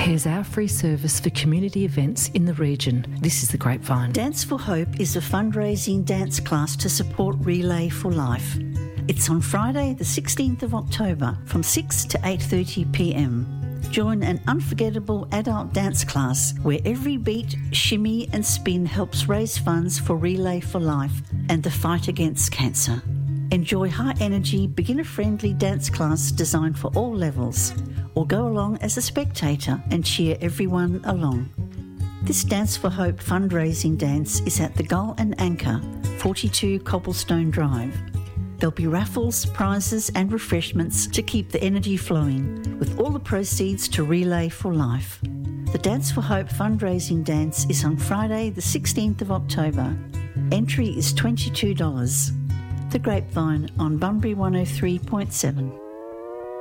Here's our free service for community events in the region. This is The Grapevine. Dance for Hope is a fundraising dance class to support Relay for Life. It's on Friday the 16th of October from 6 to 8:30pm. Join an unforgettable adult dance class where every beat, shimmy and spin helps raise funds for Relay for Life and the fight against cancer. Enjoy high-energy, beginner-friendly dance class designed for all levels, or go along as a spectator and cheer everyone along. This Dance for Hope fundraising dance is at the Gull and Anchor, 42 Cobblestone Drive. There'll be raffles, prizes and refreshments to keep the energy flowing, with all the proceeds to Relay for Life. The Dance for Hope fundraising dance is on Friday the 16th of October. Entry is $22. The Grapevine on Bunbury 103.7.